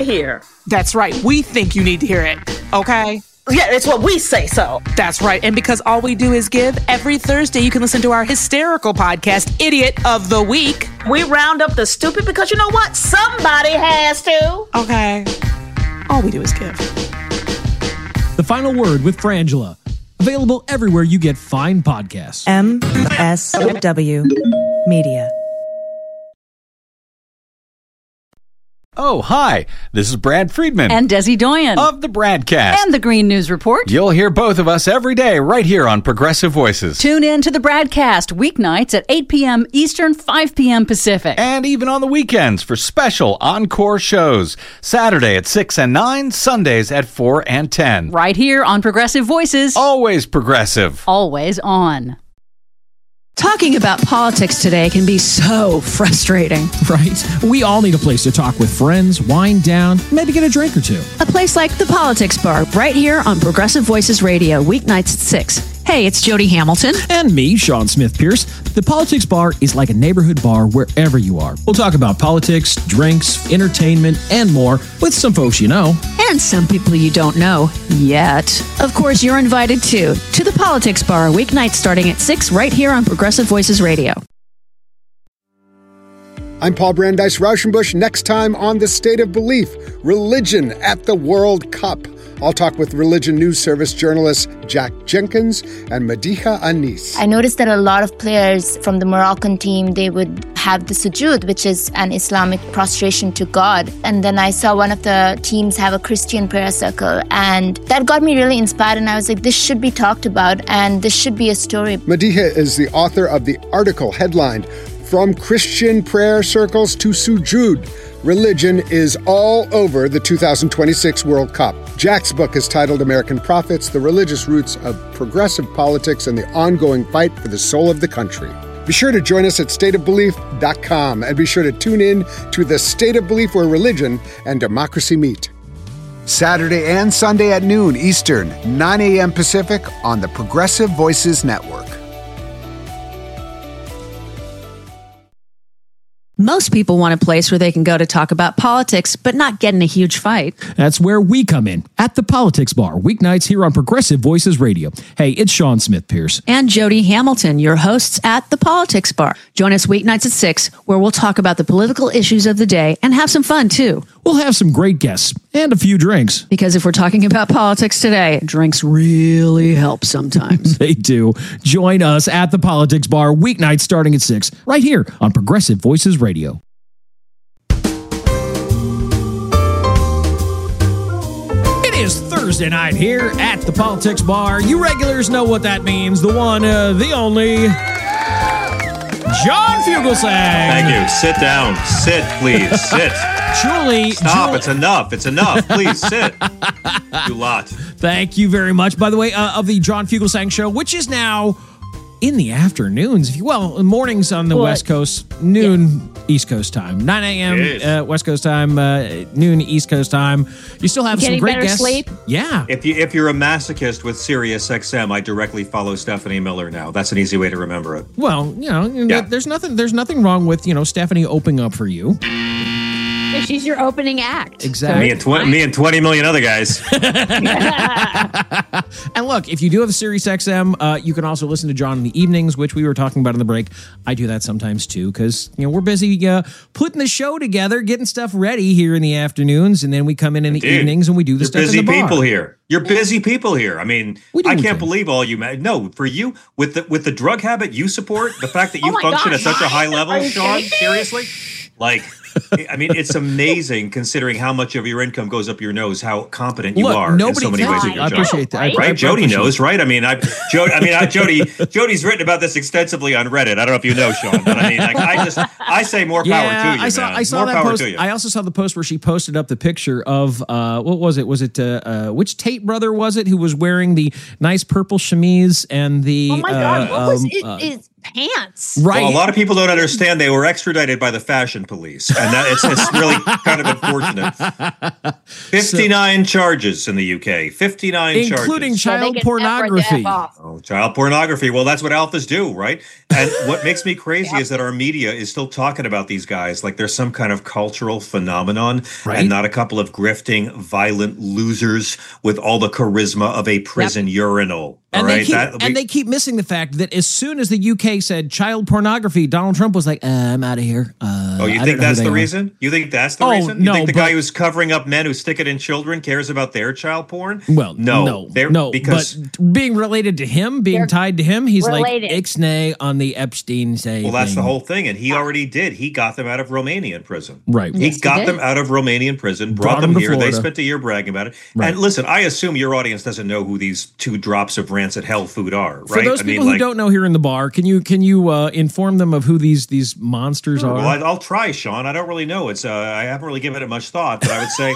Here. That's right. We think you need to hear it. Okay? Yeah, it's what we say so. That's right. And because all we do is give, every Thursday you can listen to our hysterical podcast, Idiot of the Week. We round up the stupid because you know what? Somebody has to. Okay. All we do is give. The Final Word with Frangela. Available everywhere you get fine podcasts. MSW Media. Oh, hi. This is Brad Friedman. And Desi Doyen. Of the Bradcast. And the Green News Report. You'll hear both of us every day right here on Progressive Voices. Tune in to the Bradcast weeknights at 8 p.m. Eastern, 5 p.m. Pacific. And even on the weekends for special encore shows. Saturday at 6 and 9, Sundays at 4 and 10. Right here on Progressive Voices. Always progressive. Always on. Talking about politics today can be so frustrating. Right? We all need a place to talk with friends, wind down, maybe get a drink or two. A place like the Politics Bar, right here on Progressive Voices Radio, weeknights at 6. Hey, it's Jody Hamilton. And me, Sean Smith Pierce. The Politics Bar is like a neighborhood bar wherever you are. We'll talk about politics, drinks, entertainment, and more with some folks you know. And some people you don't know yet. Of course, you're invited too to the Politics Bar, weeknights starting at 6 right here on Progressive Voices Radio. I'm Paul Brandeis Rauschenbusch. Next time on The State of Belief, religion at the World Cup. I'll talk with Religion News Service journalists Jack Jenkins and Madiha Anis. I noticed that a lot of players from the Moroccan team, they would have the sujood, which is an Islamic prostration to God. And then I saw one of the teams have a Christian prayer circle. And that got me really inspired. And I was like, this should be talked about and this should be a story. Madiha is the author of the article headlined, From Christian Prayer Circles to Sujood. Religion is all over the 2026 World Cup. Jack's book is titled American Prophets, The Religious Roots of Progressive Politics and the Ongoing Fight for the Soul of the Country. Be sure to join us at stateofbelief.com and be sure to tune in to The State of Belief, where religion and democracy meet. Saturday and Sunday at noon Eastern, 9 a.m. Pacific on the Progressive Voices Network. Most people want a place where they can go to talk about politics, but not get in a huge fight. That's where we come in, at the Politics Bar, weeknights here on Progressive Voices Radio. Hey, it's Sean Smith Pierce. And Jody Hamilton, your hosts at the Politics Bar. Join us weeknights at 6, where we'll talk about the political issues of the day and have some fun, too. We'll have some great guests and a few drinks. Because if we're talking about politics today, drinks really help sometimes. They do. Join us at the Politics Bar, weeknights starting at 6, right here on Progressive Voices Radio. It is Thursday night here at the Politics Bar. You regulars know what that means. The one, the only, John Fugelsang. Thank you. Sit down. Sit, please. Sit. Julie. Stop. It's enough. It's enough. Please sit. You lot. Thank you very much. By the way, of the John Fugelsang Show, which is now in the afternoons, if you will, mornings on the West Coast, noon East Coast time, 9 a.m. West Coast time, noon East Coast time. You still have some great guests. Sleep? Yeah. If you're a masochist with Sirius XM, I directly follow Stephanie Miller now. That's an easy way to remember it. Well, there's nothing wrong with Stephanie opening up for you. She's your opening act. Exactly. Me and 20 million other guys. And look, if you do have a Sirius XM, you can also listen to John in the evenings, which we were talking about in the break. I do that sometimes too, because we're busy putting the show together, getting stuff ready here in the afternoons, and then we come in the evenings and we do the stuff in the bar. You're busy people here. You're busy people here. I mean, I can't believe all you. No, for you with the drug habit you support, the fact that you function at such a high level, Sean. Seriously, like. I mean, it's amazing considering how much of your income goes up your nose, how competent you are in so many ways. I appreciate that. Right? Jody knows, right? I mean, Jody's written about this extensively on Reddit. I don't know if you know, Sean, but I mean, I say more power to you, I saw that post. I also saw the post where she posted up the picture of, what was it? Was it, which Tate brother was it who was wearing the nice purple chemise and the... Oh my God, what was it? pants. Right. Well, a lot of people don't understand they were extradited by the fashion police, and it's really kind of unfortunate. 59 charges in the UK. 59 including charges. including child pornography. Oh, child pornography. Well, that's what alphas do, right? And what makes me crazy is that our media is still talking about these guys like they're some kind of cultural phenomenon, and not a couple of grifting, violent losers with all the charisma of a prison urinal. And, All they keep missing the fact that as soon as the UK said child pornography, Donald Trump was like, I'm out of here. You think that's the reason? You think that's the reason? You think the guy who's covering up men who stick it in children cares about their child porn? Well, no, because being related to him, being tied to him, he's related. like ixnay on the Epstein say. Well, that's the whole thing, and he already did. He got them out of Romanian prison. Right. He got them out of Romanian prison, brought them here. Florida. They spent a year bragging about it. Right. And listen, I assume your audience doesn't know who these 2 drops of rancid hell food are. Right? For those people who don't know here in the bar, can you inform them of who these monsters are? Well, I'll try, Sean. I don't really know. It's I haven't really given it much thought, but I would say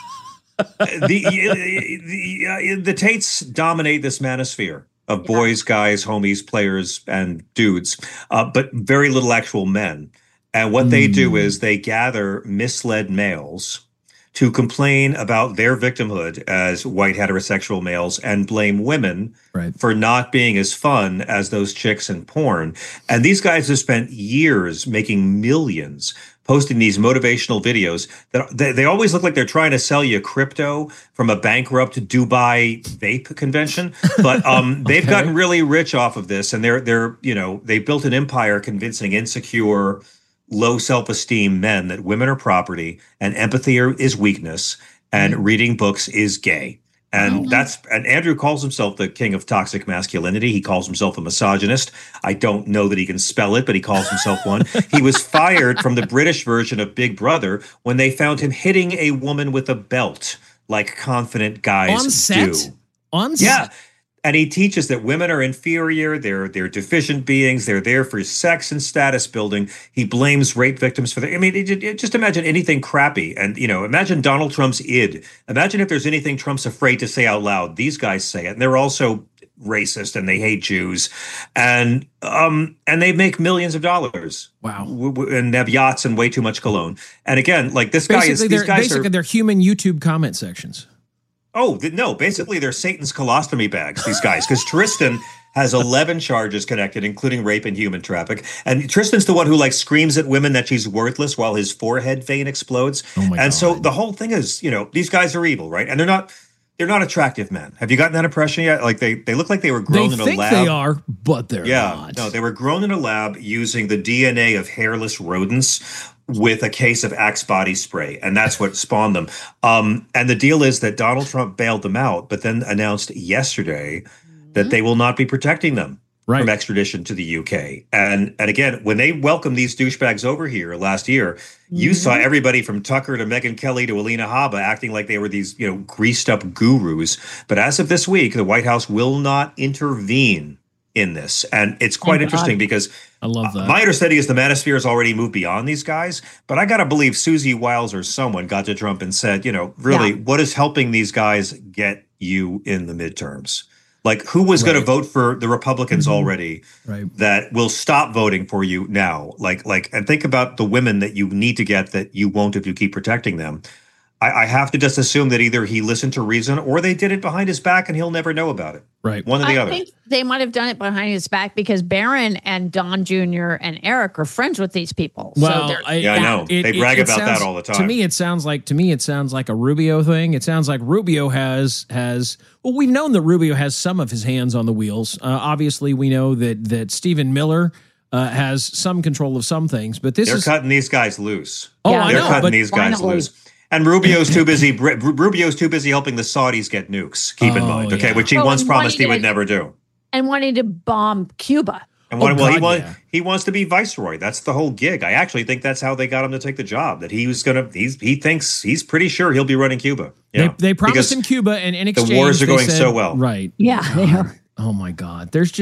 the Tates dominate this manosphere of boys, guys, homies, players, and dudes, but very little actual men. And what they do is they gather misled males to complain about their victimhood as white heterosexual males and blame women for not being as fun as those chicks in porn. And these guys have spent years making millions posting these motivational videos that they always look like they're trying to sell you crypto from a bankrupt Dubai vape convention. But they've gotten really rich off of this, and they built an empire convincing insecure, low self-esteem men that women are property and empathy is weakness and reading books is gay. And and Andrew calls himself the king of toxic masculinity. He calls himself a misogynist. I don't know that he can spell it, but he calls himself one. He was fired from the British version of Big Brother when they found him hitting a woman with a belt like confident guys on set? do. On set? Yeah. And he teaches that women are inferior, they're deficient beings, they're there for sex and status building. He blames rape victims for that. I mean, just imagine anything crappy. And, imagine Donald Trump's id. Imagine if there's anything Trump's afraid to say out loud. These guys say it. And they're also racist and they hate Jews. And they make millions of dollars. Wow. And have yachts and way too much cologne. And again, like these guys they're human YouTube comment sections. Oh, no, basically they're Satan's colostomy bags, these guys, because Tristan has 11 charges connected, including rape and human traffic. And Tristan's the one who screams at women that she's worthless while his forehead vein explodes. Oh my God. So the whole thing is, these guys are evil, right? And they're not attractive men. Have you gotten that impression yet? Like they look like they were grown in a lab. They think they are, but they're not. No, they were grown in a lab using the DNA of hairless rodents with a case of Axe body spray, and that's what spawned them. And the deal is that Donald Trump bailed them out, but then announced yesterday that they will not be protecting them from extradition to the UK. And again, when they welcomed these douchebags over here last year, you saw everybody from Tucker to Megyn Kelly to Alina Habba acting like they were these, greased up gurus. But as of this week, the White House will not intervene in this. And it's quite interesting because I love that. My understanding is the manosphere has already moved beyond these guys, but I got to believe Susie Wiles or someone got to Trump and said, what is helping these guys get you in the midterms? Like, who was going to vote for the Republicans already that will stop voting for you now? And think about the women that you need to get that you won't if you keep protecting them. I have to just assume that either he listened to reason or they did it behind his back and he'll never know about it. Right. One or the other. I think they might have done it behind his back because Barron and Don Jr. and Eric are friends with these people. Well, so I know. They brag about that all the time. To me, it sounds like a Rubio thing. It sounds like Rubio has well, we've known that Rubio has some of his hands on the wheels. Obviously, we know that Stephen Miller has some control of some things, but they're cutting these guys loose. Oh, I know. They're cutting these guys loose. And Rubio's too busy. Rubio's too busy helping the Saudis get nukes. Keep in mind, okay, which he once promised he would never do. And wanting to bomb Cuba. And he wants to be viceroy. That's the whole gig. I actually think that's how they got him to take the job. That he thinks he's pretty sure he'll be running Cuba. Yeah. They promised him Cuba, and in exchange, the wars are going said, so well. Right? Yeah, they are. Oh my God. There's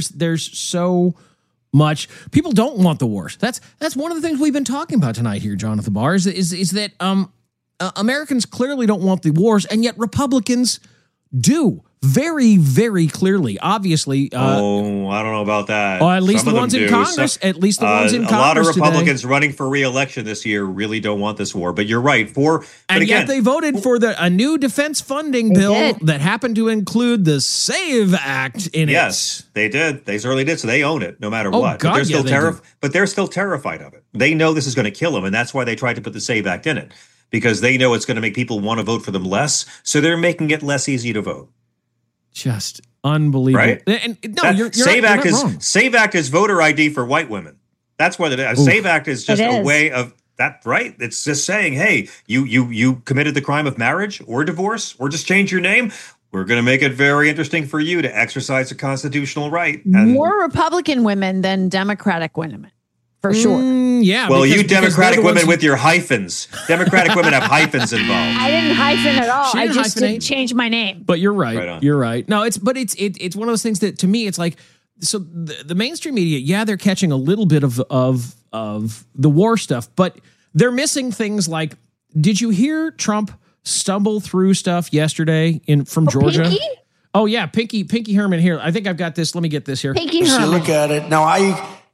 so much. People don't want the wars. That's one of the things we've been talking about tonight here, Jonathan Barr, is that Americans clearly don't want the wars, and yet Republicans do very, very clearly. Obviously. I don't know about that. At least the ones in Congress. At least the ones in Congress. A lot of Republicans running for re-election this year really don't want this war. But you're right. Yet they voted for a new defense funding bill that happened to include the SAVE Act in it. Yes, they did. They certainly did. So they own it no matter what. God, but they're still terrified of it. They know this is going to kill them, and that's why they tried to put the SAVE Act in it, because they know it's going to make people want to vote for them less. So they're making it less easy to vote. Just unbelievable. Right? And you're wrong. SAVE Act is voter ID for white women. That's what it is. SAVE Act is just a way of that, right? It's just saying, hey, you committed the crime of marriage or divorce or just change your name. We're going to make it very interesting for you to exercise a constitutional right. And more Republican women than Democratic women, for sure. Yeah. Well, you Democratic women with your hyphens. Democratic women have hyphens involved. I didn't hyphen at all. I just didn't change my name. But you're right. You're right. No, it's one of those things that to me it's like, so the mainstream media, they're catching a little bit of the war stuff, but they're missing things like, did you hear Trump stumble through stuff yesterday from Georgia? Pinky? Oh yeah, Pinky Herman here. I think I've got this. Let me get this here. Pinky Herman. Look at it. Now I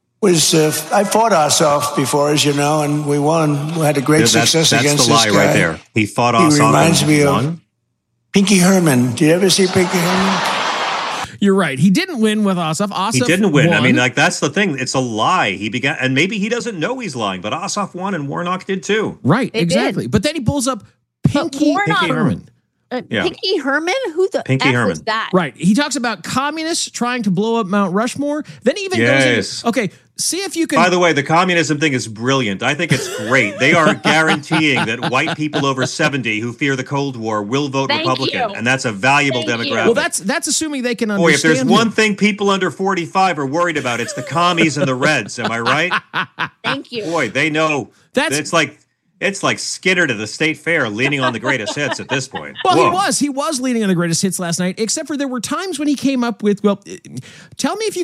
fought Ossoff before, as you know, and we won. We had a great success against this guy. That's the lie right there. He fought Ossoff. He reminds me of Pinky Herman. Did you ever see Pinky Herman? You're right. He didn't win with Ossoff. He didn't win. Won. I mean, that's the thing. It's a lie. He began, and maybe he doesn't know he's lying, but Ossoff won and Warnock did too. Right, exactly. But then he pulls up Pinky Herman. Pinky Herman? Who the Pinky F Herman. was that? Right. He talks about communists trying to blow up Mount Rushmore. Then he even goes into, see if you can. By the way, the communism thing is brilliant. I think it's great. They are guaranteeing that white people over 70 who fear the Cold War will vote Republican. And that's a valuable demographic. Well, that's assuming they can understand. Boy, if there's one thing people under 45 are worried about, it's the commies and the Reds. Am I right? Thank you. Boy, they know. It's like Skinner to the State Fair leaning on the greatest hits at this point. Well, he was leaning on the greatest hits last night, except for there were times when he came up with, tell me if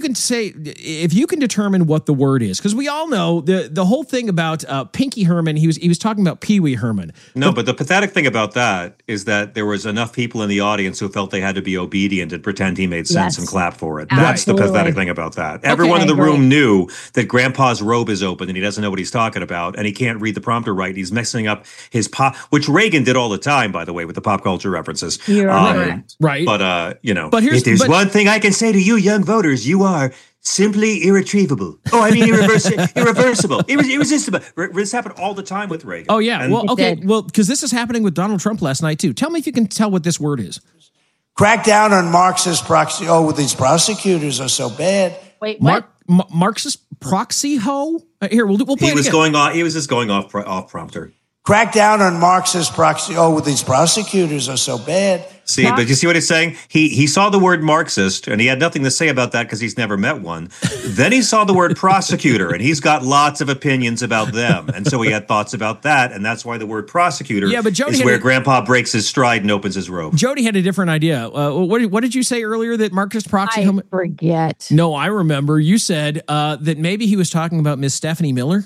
you can determine what the word is. Because we all know the whole thing about Pinky Herman, he was talking about Pee Wee Herman. No, but the pathetic thing about that is that there was enough people in the audience who felt they had to be obedient and pretend he made sense and clap for it. That's the pathetic thing about that. Everyone in the room knew that Grandpa's robe is open and he doesn't know what he's talking about and he can't read the prompter right. He's mixing up his pop, which Reagan did all the time, by the way, with the pop culture references. You're correct. Right. But, if there's one thing I can say to you young voters, you are simply irretrievable. Oh, I mean, irreversible, irresistible. This happened all the time with Reagan. Oh, yeah. Because this is happening with Donald Trump last night, too. Tell me if you can tell what this word is. Crack down on Marxist proxy. Oh, these prosecutors are so bad. Wait, what? Marxist proxy ho? Here, we'll play it again. He was just going off prompter. Crack down on Marxist proxy. Oh, these prosecutors are so bad. See, but you see what he's saying? He saw the word Marxist, and he had nothing to say about that because he's never met one. Then he saw the word prosecutor, and he's got lots of opinions about them. And so he had thoughts about that, and that's why the word prosecutor is where Grandpa breaks his stride and opens his robe. Jody had a different idea. What did you say earlier that Marxist proxy? I forget. No, I remember. You said that maybe he was talking about Miss Stephanie Miller.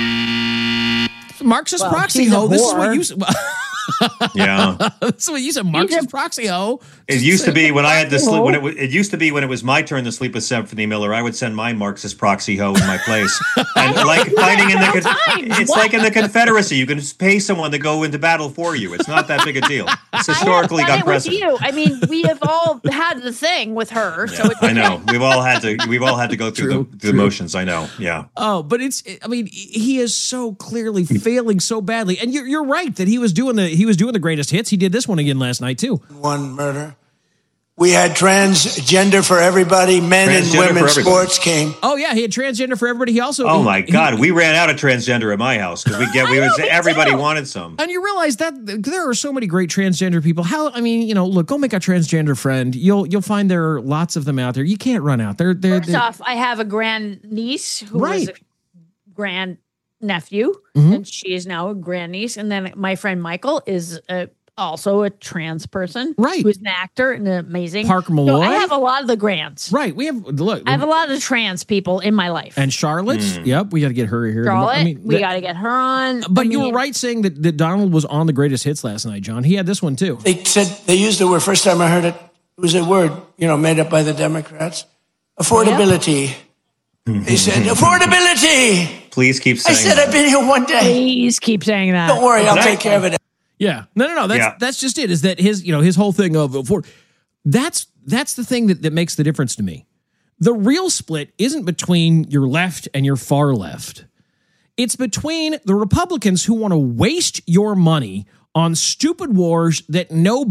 Marxist proxy ho. This is what you Yeah. That's what you said, Marxist proxy ho. It used to be when I had to sleep it used to be when it was my turn to sleep with Stephanie Miller, I would send my Marxist proxy ho in my place. And like fighting in like in the Confederacy. You can just pay someone to go into battle for you. It's not that big a deal. It's historically got precedent. I mean, we have all had the thing with her. Yeah, so I know. We've all had to go through the motions. I know. Yeah. Oh, but he is so clearly failing so badly. And you're right that he was doing the greatest hits. He did this one again last night too. One murder. We had transgender for everybody. Men and women sports came. Oh yeah, he had transgender for everybody. He also. Oh my God, we ran out of transgender at my house because everybody wanted some. And you realize that there are so many great transgender people. Look, go make a transgender friend. You'll find there are lots of them out there. You can't run out. First off, I have a grand niece who was a grand nephew, and she is now a grandniece. And then my friend Michael is also a trans person, right? Who's an actor and amazing. Parker Malloy. So I have a lot of the grands, right? I have a lot of the trans people in my life. And Charlotte, yep, we got to get her here. Charlotte, we got to get her on. But you were right saying that Donald was on the greatest hits last night, John. He had this one too. They said they used the word first time I heard it. It was a word, made up by the Democrats. Affordability. They said, affordability. Please keep saying I said, that. I've been here one day. Please keep saying that. Don't worry, I'll take care of it. Yeah. No. That's just it. Is that his whole thing of that's the thing that makes the difference to me. The real split isn't between your left and your far left. It's between the Republicans who want to waste your money on stupid wars that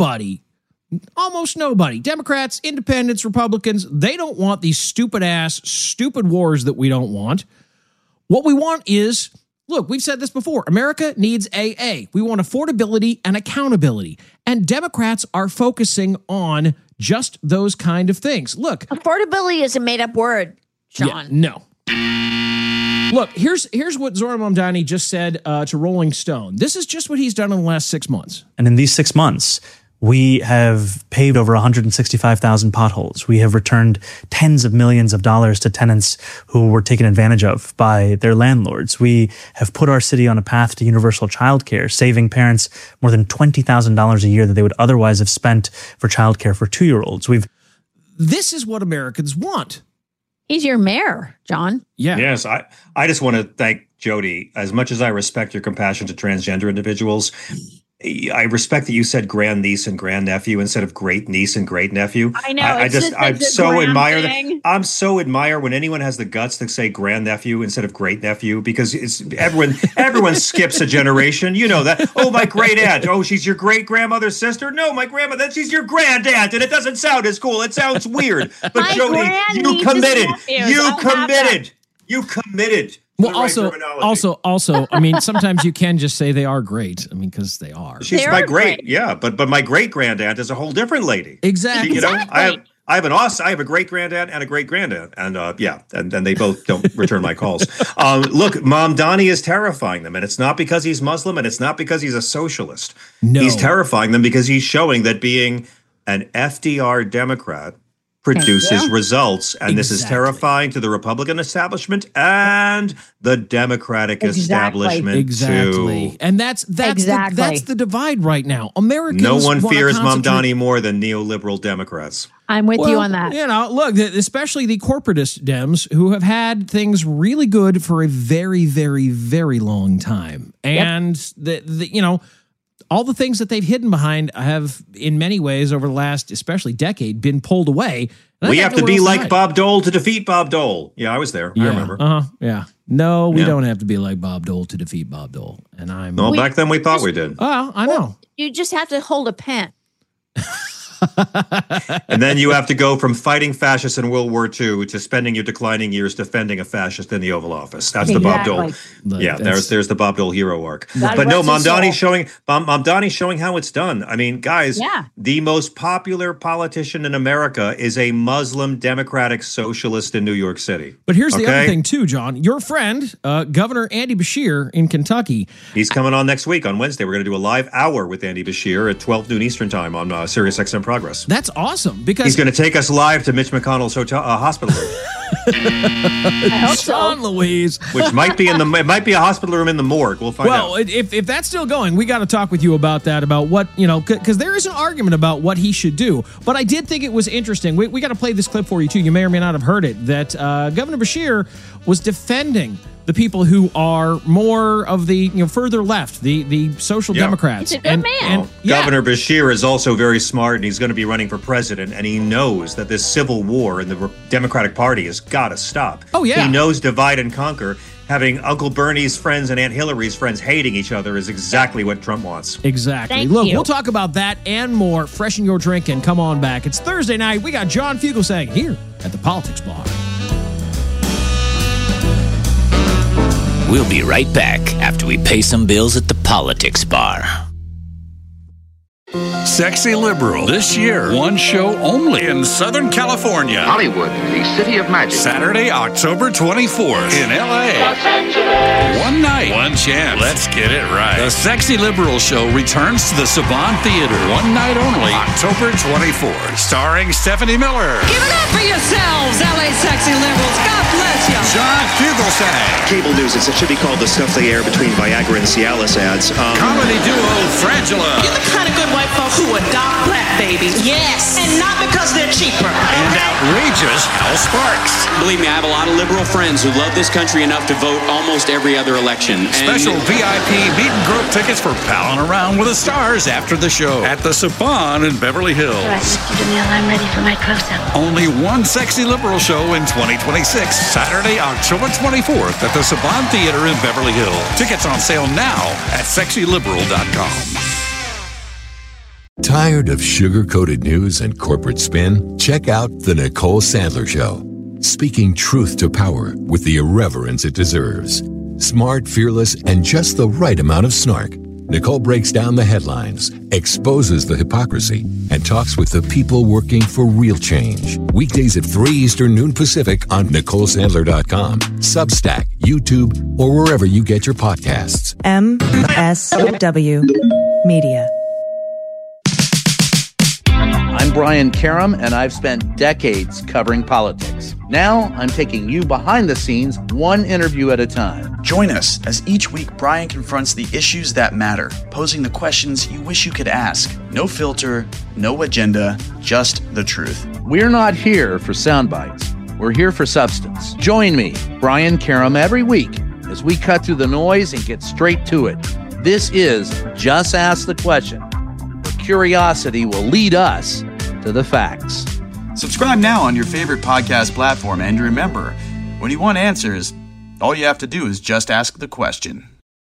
almost nobody, Democrats, independents, Republicans, they don't want these stupid wars that we don't want. What we want is, look, we've said this before, America needs AA. We want affordability and accountability. And Democrats are focusing on just those kind of things. Look. Affordability is a made-up word, Sean. Yeah, no. Look, here's what Zohran Mamdani just said to Rolling Stone. This is just what he's done in the last 6 months. And in these 6 months, we have paved over 165,000 potholes. We have returned tens of millions of dollars to tenants who were taken advantage of by their landlords. We have put our city on a path to universal childcare, saving parents more than $20,000 a year that they would otherwise have spent for childcare for 2-year-olds. This is what Americans want. He's your mayor, John. Yeah. Yes. I just want to thank Jody. As much as I respect your compassion to transgender individuals, I respect that you said grandniece and grandnephew instead of great niece and great nephew. I know. I'm so admire that. I'm so admire when anyone has the guts to say grandnephew instead of great nephew, because it's everyone skips a generation. You know that. Oh, my great aunt. Oh, she's your great grandmother's sister. No, my grandmother. She's your grand aunt, and it doesn't sound as cool. It sounds weird. But Jody, you committed. You committed. Well, also, I mean, sometimes you can just say they are great. I mean, because they are. She's my great, yeah, but my great grandaunt is a whole different lady. Exactly. I have a great grandaunt and a great grandaunt, and and they both don't return my calls. Look, Mamdani is terrifying them, and it's not because he's Muslim, and it's not because he's a socialist. No, he's terrifying them because he's showing that being an FDR Democrat produces results, and this is terrifying to the Republican establishment and the Democratic establishment too. And that's the divide right now. Americans, no one fears Mamdani more than neoliberal Democrats. I'm with you on that. Look, especially the corporatist Dems who have had things really good for a very, very, very long time, and all the things that they've hidden behind have, in many ways, over the last, especially decade, been pulled away. We have to be like Bob Dole to defeat Bob Dole. Yeah, I was there. I remember. Yeah. No, we don't have to be like Bob Dole to defeat Bob Dole. And back then we thought we did. Oh, I know. You just have to hold a pen. And then you have to go from fighting fascists in World War II to spending your declining years defending a fascist in the Oval Office. That's the Bob Dole. Yeah, there's the Bob Dole hero arc. But no, Mamdani's showing how it's done. I mean, guys, the most popular politician in America is a Muslim Democratic socialist in New York City. But here's the other thing too, John. Your friend, Governor Andy Beshear in Kentucky. He's coming on next week on Wednesday. We're going to do a live hour with Andy Beshear at 12 noon Eastern time on SiriusXM Progress. That's awesome, because he's going to take us live to Mitch McConnell's hospital room. I hope so. Louise, which might be it might be a hospital room in the morgue. We'll find out. Well, if that's still going, we got to talk with you about that, about what, because there is an argument about what he should do. But I did think it was interesting. We got to play this clip for you too. You may or may not have heard it, that Governor Beshear was defending the people who are more of the further left, the social Democrats. He's a good man. Governor Beshear is also very smart, and he's going to be running for president, and he knows that this civil war in the Democratic Party has got to stop. Oh, yeah. He knows divide and conquer. Having Uncle Bernie's friends and Aunt Hillary's friends hating each other is exactly what Trump wants. Exactly. Look, we'll talk about that and more. Freshen your drink and come on back. It's Thursday night. We got John Fugelsang here at the Politics Bar. We'll be right back after we pay some bills at the Politics Bar. Sexy Liberal. This year, one show only in Southern California. Hollywood, the city of magic. Saturday, October 24th in L.A. One night, one chance. Let's get it right. The Sexy Liberal show returns to the Saban Theater. One night only, October 24th. Starring Stephanie Miller. Give it up for yourselves, L.A. Sexy Liberals. God bless you. John Fugelsang. Cable news, it should be called the stuff they air between Viagra and Cialis ads. Comedy duo Frangela. You're the kind of good white folks who adopt black baby. Yes. And not because they're cheaper. And outrageous Hal Sparks. Believe me, I have a lot of liberal friends who love this country enough to vote almost every other election. Special VIP meet and group tickets for palling around with the stars after the show at the Saban in Beverly Hills. All right, Mr. DeMille, I'm ready for my close-up. Only one sexy liberal show in 2026, Saturday, October 24th at the Saban Theater in Beverly Hills. Tickets on sale now at sexyliberal.com. Tired of sugar-coated news and corporate spin? Check out The Nicole Sandler Show. Speaking truth to power with the irreverence it deserves. Smart, fearless, and just the right amount of snark. Nicole breaks down the headlines, exposes the hypocrisy, and talks with the people working for real change. Weekdays at 3 Eastern, noon Pacific on NicoleSandler.com, Substack, YouTube, or wherever you get your podcasts. MSW Media. I'm Brian Karam, and I've spent decades covering politics. Now, I'm taking you behind the scenes, one interview at a time. Join us as each week Brian confronts the issues that matter, posing the questions you wish you could ask. No filter, no agenda, just the truth. We're not here for sound bites. We're here for substance. Join me, Brian Karam, every week as we cut through the noise and get straight to it. This is Just Ask the Question, where curiosity will lead us to the facts. Subscribe now on your favorite podcast platform, and remember, when you want answers, all you have to do is just ask the question.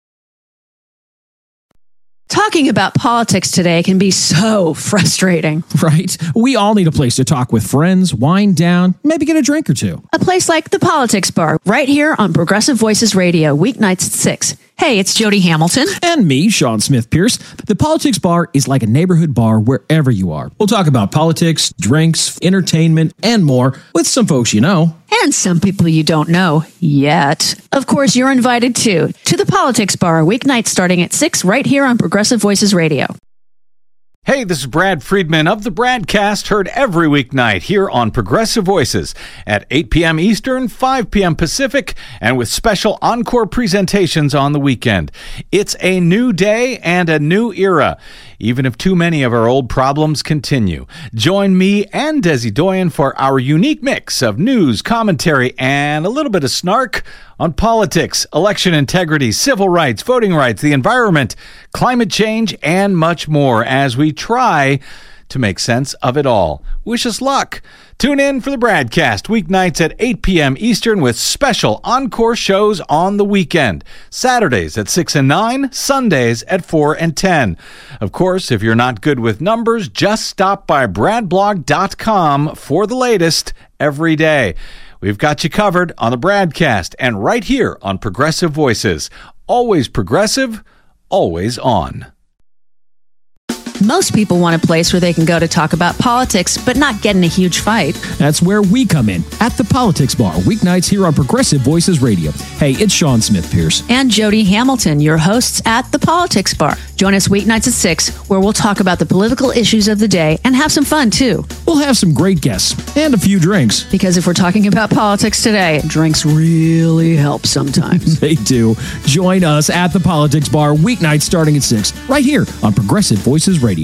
Talking about politics today can be so frustrating. Right? We all need a place to talk with friends, wind down, maybe get a drink or two. A place like the Politics Bar, right here on Progressive Voices Radio, weeknights at 6. Hey, it's Jody Hamilton. And me, Sean Smith Pierce. The Politics Bar is like a neighborhood bar wherever you are. We'll talk about politics, drinks, entertainment, and more with some folks you know. And some people you don't know yet. Of course, you're invited too to the Politics Bar, weeknights starting at 6 right here on Progressive Voices Radio. Hey, this is Brad Friedman of the Bradcast, heard every weeknight here on Progressive Voices at 8 p.m. Eastern, 5 p.m. Pacific, and with special encore presentations on the weekend. It's a new day and a new era, even if too many of our old problems continue. Join me and Desi Doyen for our unique mix of news, commentary, and a little bit of snark on politics, election integrity, civil rights, voting rights, the environment, climate change, and much more as we try to make sense of it all. Wish us luck. Tune in for the Bradcast weeknights at 8 p.m. Eastern with special encore shows on the weekend. Saturdays at 6 and 9, Sundays at 4 and 10. Of course, if you're not good with numbers, just stop by bradblog.com for the latest every day. We've got you covered on the Bradcast and right here on Progressive Voices. Always progressive, always on. Most people want a place where they can go to talk about politics, but not get in a huge fight. That's where we come in, at the Politics Bar, weeknights here on Progressive Voices Radio. Hey, it's Sean Smith Pierce. And Jody Hamilton, your hosts at the Politics Bar. Join us weeknights at 6, where we'll talk about the political issues of the day and have some fun, too. We'll have some great guests and a few drinks. Because if we're talking about politics today, drinks really help sometimes. They do. Join us at the Politics Bar, weeknights starting at 6, right here on Progressive Voices Radio.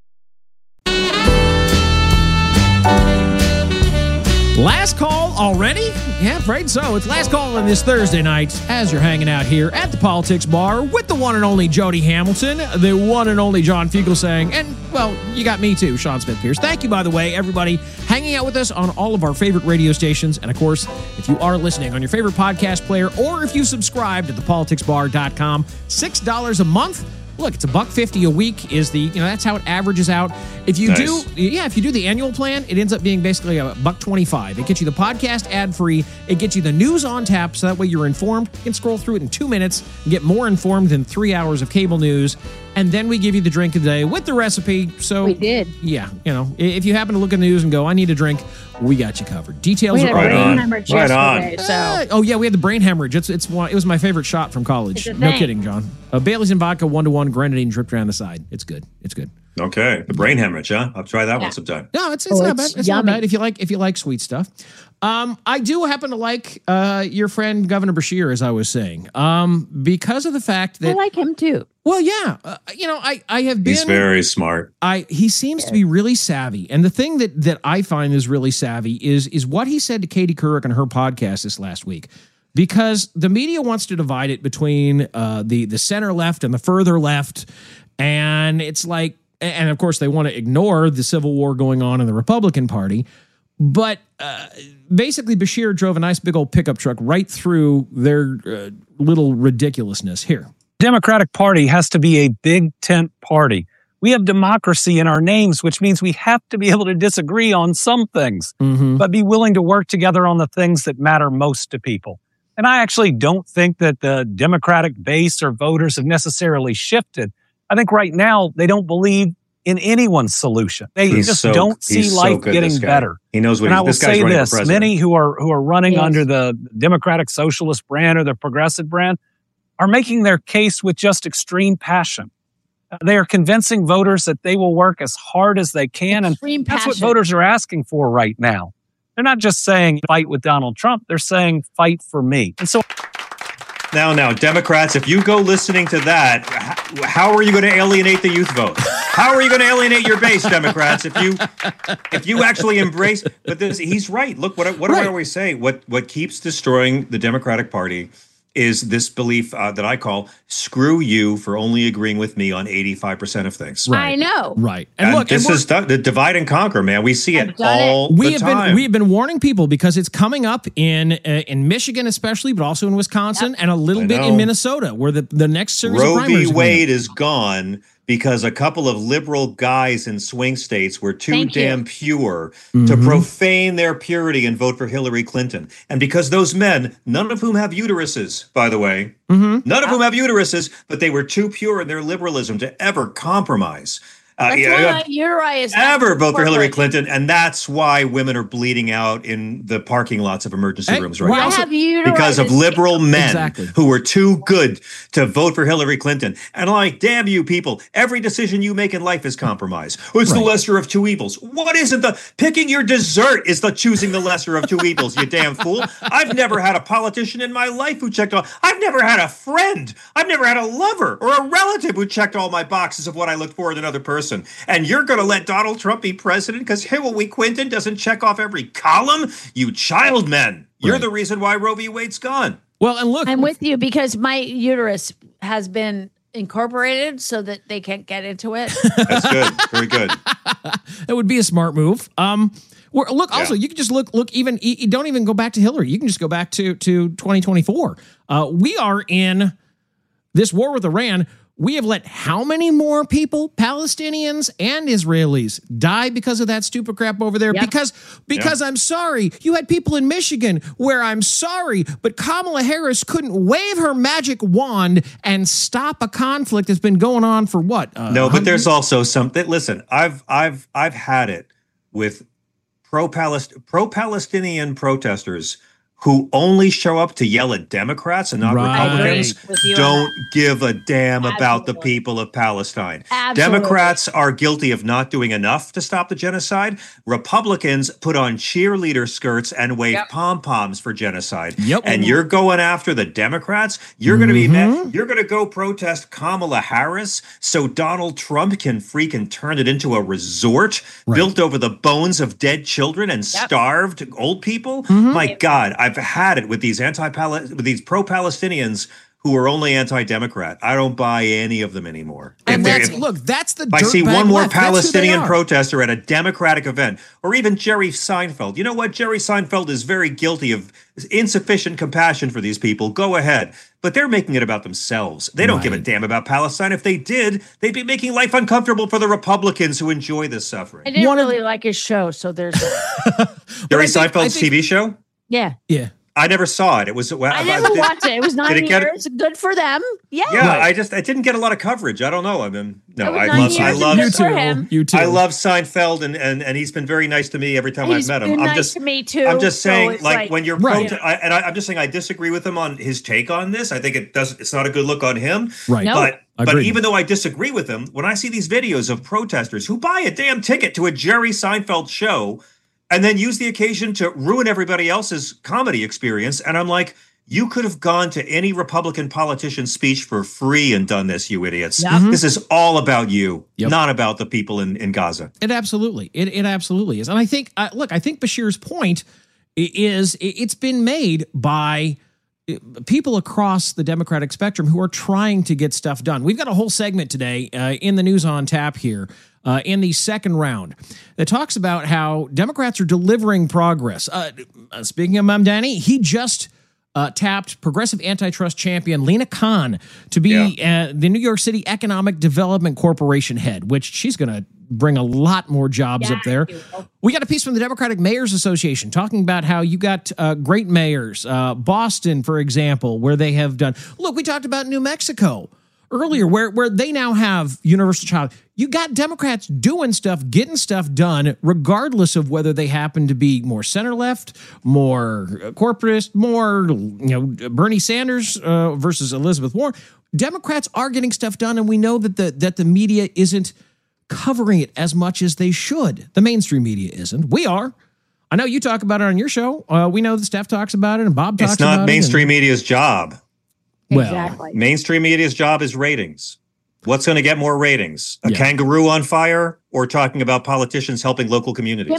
Last call already? Yeah, afraid so. It's last call on this Thursday night as you're hanging out here at the Politics Bar with the one and only Jody Hamilton, the one and only John Fugelsang, and, well, you got me too, Sean Smith Pierce. Thank you, by the way, everybody hanging out with us on all of our favorite radio stations. And, of course, if you are listening on your favorite podcast player or if you subscribe to thepoliticsbar.com, $6 a month. Look, it's $1.50 a week is that's how it averages out. If you if you do the annual plan, it ends up being basically $1.25. It gets you the podcast ad-free. It gets you the news on tap, so that way you're informed. You can scroll through it in 2 minutes and get more informed than 3 hours of cable news. And then we give you the drink of the day with the recipe. So we did. Yeah, if you happen to look at the news and go, I need a drink, we got you covered. Details are brain hemorrhage yesterday. Oh yeah, we had the brain hemorrhage. It was my favorite shot from college. No kidding, John. Bailey's and vodka 1-to-1 grenadine dripped around the side. It's good. It's good. Okay, the brain hemorrhage, huh? I'll try that one sometime. No, it's not bad. It's not bad if you like sweet stuff. I do happen to like your friend Governor Beshear, as I was saying, because of the fact that I like him too. Well, yeah, I have been. He's very smart. He seems to be really savvy, and the thing that I find is really savvy is what he said to Katie Couric on her podcast this last week. Because the media wants to divide it between the center left and the further left, and it's like. And of course, they want to ignore the civil war going on in the Republican Party. But basically, Beshear drove a nice big old pickup truck right through their little ridiculousness here. Democratic Party has to be a big tent party. We have democracy in our names, which means we have to be able to disagree on some things, but be willing to work together on the things that matter most to people. And I actually don't think that the Democratic base or voters have necessarily shifted. I think right now they don't believe in anyone's solution. They don't see life getting better. He knows what and he's, I will this guy's say running this: for president. many who are running under the Democratic Socialist brand or the Progressive brand are making their case with just extreme passion. They are convincing voters that they will work as hard as they can, and that's what voters are asking for right now. They're not just saying fight with Donald Trump; they're saying fight for me. And so. Now, Democrats, if you go listening to that, how are you going to alienate the youth vote? How are you going to alienate your base, Democrats? If you actually embrace, but he's right. Look, what do I always say? What keeps destroying the Democratic Party is this belief that I call "screw you for only agreeing with me on 85% of things." Right. I know. Right. And look, this is the divide and conquer, man. We see it all the time. We have been warning people because it's coming up in Michigan, especially, but also in Wisconsin and a little bit in Minnesota, where the next series of primaries. Roe v. Wade is gone because a couple of liberal guys in swing states were too damn pure to profane their purity and vote for Hillary Clinton. And because those men, none of whom have uteruses, by the way, none of whom have uteruses, but they were too pure in their liberalism to ever compromise. Ever vote for Hillary Clinton, and that's why women are bleeding out in the parking lots of emergency rooms right now. Because of liberal men who were too good to vote for Hillary Clinton. And like, damn you people, every decision you make in life is compromise. It's the lesser of two evils. What is it? Picking your dessert is the choosing the lesser of two evils, you damn fool. I've never had a politician in my life who checked all. I've never had a friend. I've never had a lover or a relative who checked all my boxes of what I look for in another person. And you're going to let Donald Trump be president because Hillary Clinton doesn't check off every column? You child men. You're the reason why Roe v. Wade's gone. Well, and look. I'm with you because my uterus has been incorporated so that they can't get into it. That's good. Very good. That would be a smart move. Look, also, you can just look, even, you don't even go back to Hillary. You can just go back to 2024. We are in this war with Iran. We have let how many more people, Palestinians and Israelis, die because of that stupid crap over there? Yep. Because I'm sorry, you had people in Michigan where I'm sorry, but Kamala Harris couldn't wave her magic wand and stop a conflict that's been going on for what? No, but there's also something. Listen, I've had it with pro-Palestinian protesters who only show up to yell at Democrats and not Republicans, don't give a damn about the people of Palestine. Democrats are guilty of not doing enough to stop the genocide. Republicans put on cheerleader skirts and wave pom-poms for genocide. And you're going after the Democrats? You're going to be mad. You're going to go protest Kamala Harris so Donald Trump can freaking turn it into a resort built over the bones of dead children and starved old people? My God, I've had it with these pro-Palestinians who are only anti-Democrat. I don't buy any of them anymore. And that's the I see one more Palestinian protester at a Democratic event, or even Jerry Seinfeld. You know what? Jerry Seinfeld is very guilty of insufficient compassion for these people. Go ahead. But they're making it about themselves. They don't give a damn about Palestine. If they did, they'd be making life uncomfortable for the Republicans who enjoy this suffering. I didn't really like his show, so there's Jerry Seinfeld's TV show? Yeah. I never saw it. It was. I never watched it. It was 9 years. Good for them. Yeah. Yeah. I didn't get a lot of coverage. I don't know. I mean, no. I love you too. I love Seinfeld, and he's been very nice to me every time I've met him. I'm just to me too. I'm just saying, so like when you're I'm just saying I disagree with him on his take on this. I think it's not a good look on him. Right. But But even though I disagree with him, when I see these videos of protesters who buy a damn ticket to a Jerry Seinfeld show and then use the occasion to ruin everybody else's comedy experience, and I'm like, you could have gone to any Republican politician's speech for free and done this, you idiots. Yep. This is all about you, not about the people in Gaza. It absolutely is. And I think, I think Bashir's point is it's been made by people across the Democratic spectrum who are trying to get stuff done. We've got a whole segment today in the News on Tap here in the second round that talks about how Democrats are delivering progress. Speaking of Mamdani, he just tapped progressive antitrust champion Lena Khan to be the New York City Economic Development Corporation head, which she's going to bring a lot more jobs up there. We got a piece from the Democratic Mayors Association talking about how you got great mayors, Boston, for example, where they have done. Look, we talked about New Mexico earlier, where they now have universal child. You got Democrats doing stuff, getting stuff done, regardless of whether they happen to be more center left, more corporatist, more Bernie Sanders versus Elizabeth Warren. Democrats are getting stuff done, and we know that the media isn't covering it as much as they should. The mainstream media isn't. We are. I know you talk about it on your show. We know that Steph talks about it, and Bob talks about it. It's not mainstream media's job. Well, exactly. Mainstream media's job is ratings. What's going to get more ratings? A kangaroo on fire or talking about politicians helping local communities?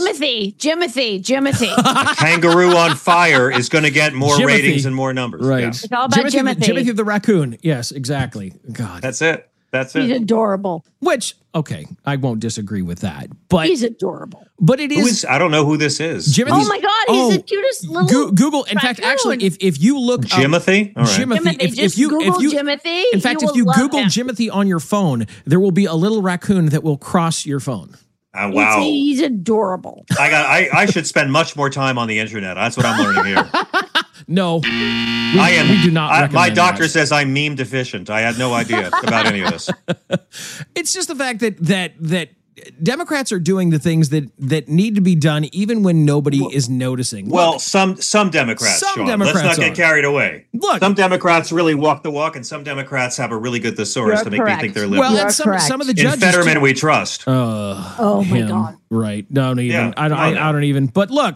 Jimothy. A kangaroo on fire is going to get more ratings and more numbers. Right. Yeah. It's all about Jimothy the raccoon. Yes, exactly. God. That's it. He's adorable. Which, okay, I won't disagree with that. But he's adorable. But it is. I don't know who this is. Oh my God, he's the cutest little. Google. In fact, actually, if you look Jimothy, all right. Jimothy, if you Jimothy, in fact, if you Google Jimothy on your phone, there will be a little raccoon that will cross your phone. Wow, he's adorable. I should spend much more time on the internet. That's what I'm learning here. No, we do not recommend my doctor that. says I'm meme deficient. I had no idea about any of this. It's just the fact that Democrats are doing the things that need to be done even when nobody is noticing. Well, some Democrats, Sean. Democrats Let's not get carried away. Look, some Democrats really walk the walk, and some Democrats have a really good thesaurus to make me think they're liberal. Well, and some of the judges. In Fetterman, we trust. Oh my God. Right. Don't even. Yeah, I don't even. But look.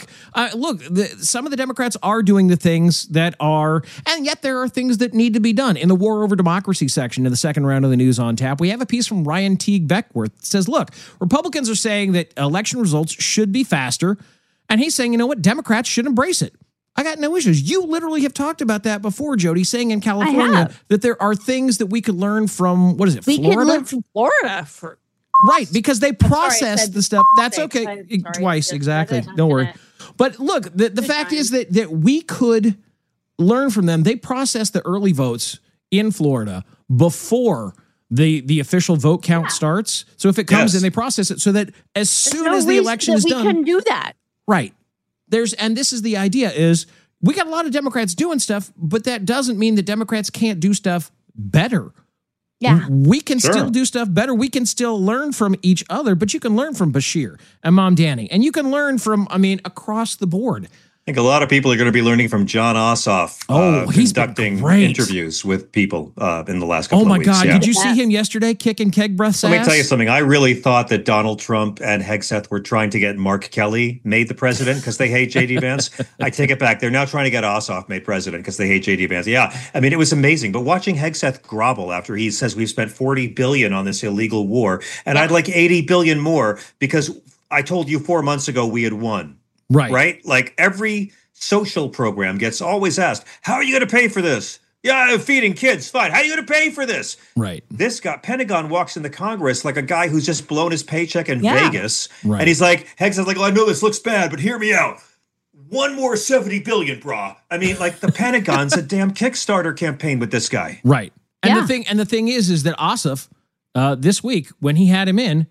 Some of the Democrats are doing the things that are, and yet there are things that need to be done. In the War Over Democracy section in the second round of the News on Tap, we have a piece from Ryan Teague Beckworth that says, look, Republicans are saying that election results should be faster. And he's saying, you know what? Democrats should embrace it. I got no issues. You literally have talked about that before, Jody, saying in California that there are things that we could learn from, what is it, Florida? We could learn from Florida for. Right, because they process the stuff. That's okay. Twice, exactly. Don't worry. But look, the fact is that we could learn from them. They process the early votes in Florida before the official vote count starts. So if it comes in, they process it so that as soon as the election is done, we can do that. Right. And this is the idea is we got a lot of Democrats doing stuff, but that doesn't mean that Democrats can't do stuff better. Yeah. We can still do stuff better. We can still learn from each other, but you can learn from Bashir and Mamdani, and you can learn from, across the board. I think a lot of people are going to be learning from John Ossoff he's conducting interviews with people in the last couple of weeks. Oh, my God. Did you see him yesterday kicking Keg Breath's ass? Let me tell you something. I really thought that Donald Trump and Hegseth were trying to get Mark Kelly made the president because they hate J.D. Vance. I take it back. They're now trying to get Ossoff made president because they hate J.D. Vance. Yeah. I mean, it was amazing. But watching Hegseth grovel after he says we've spent $40 billion on this illegal war, and I'd like $80 billion more because I told you 4 months ago we had won. Right? Like every social program gets always asked, how are you going to pay for this? Yeah, feeding kids, fine. How are you going to pay for this? Right. This guy, Pentagon walks into Congress like a guy who's just blown his paycheck in Vegas. Right. And he's like, Heggs is like, I know this looks bad, but hear me out. One more $70 billion, brah. I mean, like the Pentagon's a damn Kickstarter campaign with this guy. Right. And the thing is that Ossoff, this week, when he had him in,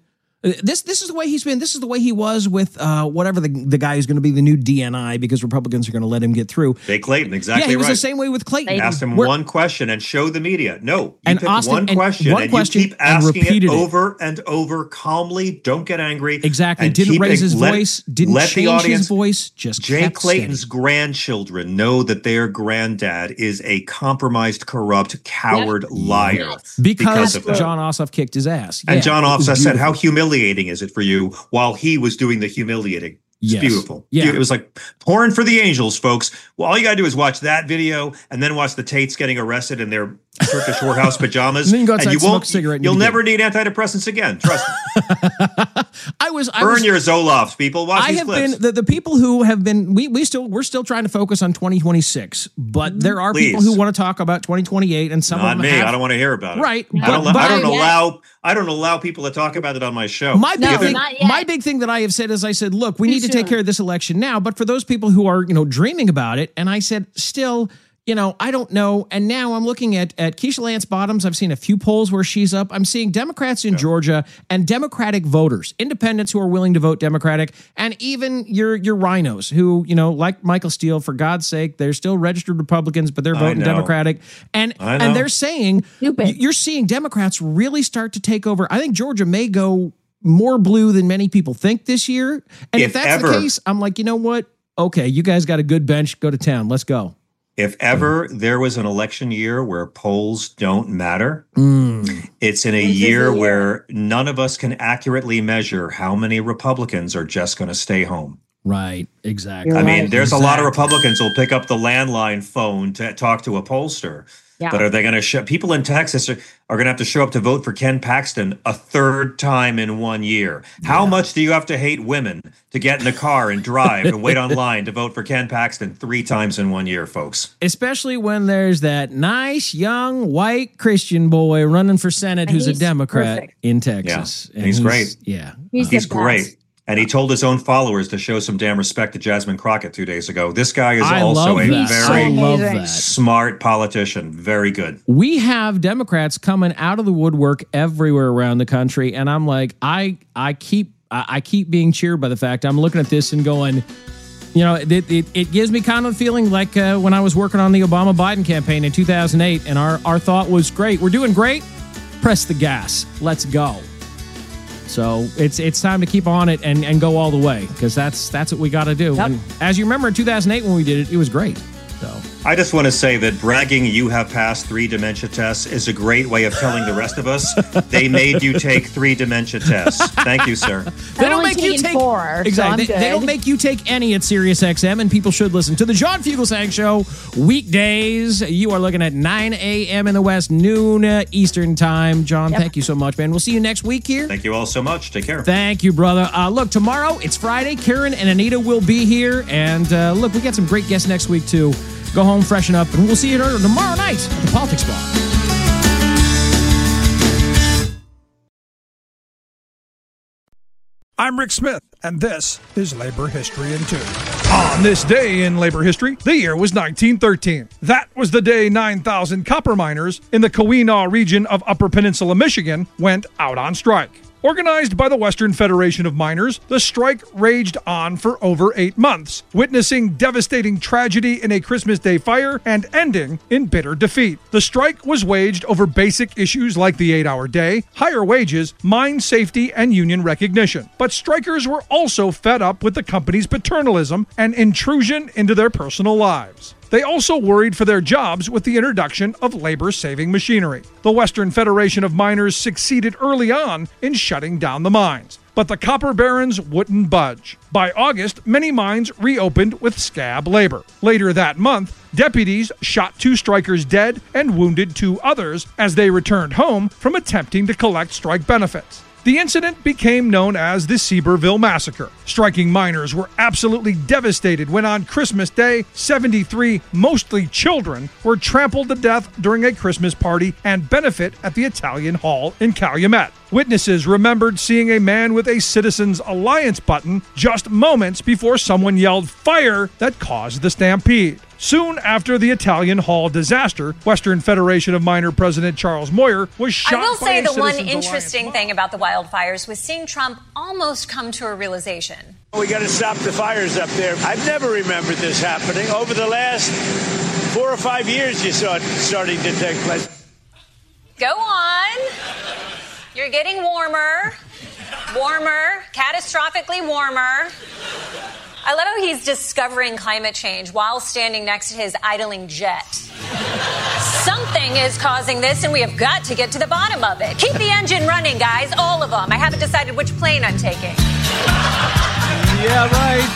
This is the way he's been. This is the way he was with whatever the guy who's going to be the new DNI, because Republicans are going to let him get through. Jay Clayton, exactly right. Yeah, he was the same way with Clayton. Asked him one question and showed the media. No, you and pick Austin, one question and you keep asking it over and over calmly. Don't get angry. Exactly. Didn't raise his voice. Didn't change his voice. Just Jay Clayton's grandchildren know that their granddad is a compromised, corrupt, coward liar. Because of that. John Ossoff kicked his ass. And John Ossoff said, how humiliating is it for you, while he was doing the humiliating? It's beautiful. Yeah. It was like pouring for the angels, folks. Well, all you got to do is watch that video and then watch the Tates getting arrested in their Turkish whorehouse pajamas. And then you go outside, and smoke a cigarette. You'll never need antidepressants again. Trust me. Burn your Zolofts, people. Watch these clips. The people who have been, we're still trying to focus on 2026, but there are people who want to talk about 2028, and some Not of them me. have, I don't want to hear about it. Right. I don't allow people to talk about it on my show. My big thing that I have said is, I said, look, we need to take care of this election now. But for those people who are, dreaming about it, and I said, still, I don't know. And now I'm looking at Keisha Lance Bottoms. I've seen a few polls where she's up. I'm seeing Democrats in Georgia and Democratic voters, independents who are willing to vote Democratic, and even your rhinos who, like Michael Steele, for God's sake, they're still registered Republicans, but they're voting Democratic. And they're saying, you're seeing Democrats really start to take over. I think Georgia may go more blue than many people think this year. And if that's the case, I'm like, you know what? Okay, you guys got a good bench. Go to town. Let's go. If ever there was an election year where polls don't matter, it's in a year where none of us can accurately measure how many Republicans are just going to stay home. Right, exactly. I mean, there's a lot of Republicans who'll pick up the landline phone to talk to a pollster. Yeah. But are they going to show? People in Texas are going to have to show up to vote for Ken Paxton a third time in 1 year. How much do you have to hate women to get in a car and drive and wait online to vote for Ken Paxton 3 times in 1 year, folks? Especially when there's that nice young white Christian boy running for Senate who's a Democrat in Texas. Yeah. And he's great. Yeah, he's great. And he told his own followers to show some damn respect to Jasmine Crockett 2 days ago. This guy is also a very smart politician. Very good. We have Democrats coming out of the woodwork everywhere around the country, and I'm like, I keep being cheered by the fact I'm looking at this and going, it gives me kind of a feeling like when I was working on the Obama-Biden campaign in 2008, and our thought was, great, we're doing great, press the gas, let's go. So it's time to keep on it and go all the way, because that's what we got to do. Yep. And as you remember in 2008 when we did it, it was great. So I just want to say that bragging you have passed 3 dementia tests is a great way of telling the rest of us they made you take 3 dementia tests. Thank you, sir. They don't make you take 4. Exactly. So they don't make you take any at SiriusXM, and people should listen to the John Fugelsang Show weekdays. You are looking at 9 a.m. in the West, noon Eastern time. John, thank you so much, man. We'll see you next week here. Thank you all so much. Take care. Thank you, brother. Look, tomorrow it's Friday. Karen and Anita will be here, and look, we got some great guests next week too. Go home, freshen up, and we'll see you tomorrow night at the Politics Bar. I'm Rick Smith, and this is Labor History in 2. On this day in labor history, the year was 1913. That was the day 9,000 copper miners in the Keweenaw region of Upper Peninsula, Michigan, went out on strike. Organized by the Western Federation of Miners, the strike raged on for over 8 months, witnessing devastating tragedy in a Christmas Day fire and ending in bitter defeat. The strike was waged over basic issues like the 8-hour day, higher wages, mine safety, and union recognition. But strikers were also fed up with the company's paternalism and intrusion into their personal lives. They also worried for their jobs with the introduction of labor-saving machinery. The Western Federation of Miners succeeded early on in shutting down the mines, but the copper barons wouldn't budge. By August, many mines reopened with scab labor. Later that month, deputies shot 2 strikers dead and wounded 2 others as they returned home from attempting to collect strike benefits. The incident became known as the Seaborville Massacre. Striking miners were absolutely devastated when on Christmas Day, 73, mostly children, were trampled to death during a Christmas party and benefit at the Italian Hall in Calumet. Witnesses remembered seeing a man with a Citizens Alliance button just moments before someone yelled fire that caused the stampede. Soon after the Italian Hall disaster, Western Federation of Miner President Charles Moyer was shot by I will say the one Citizens interesting thing about the wildfires was seeing Trump almost come to a realization. We got to stop the fires up there. I've never remembered this happening. Over the last 4 or 5 years, you saw it starting to take place. Go on. You're getting warmer, catastrophically warmer. I love how he's discovering climate change while standing next to his idling jet. Something is causing this, and we have got to get to the bottom of it. Keep the engine running, guys, all of them. I haven't decided which plane I'm taking. Yeah, right.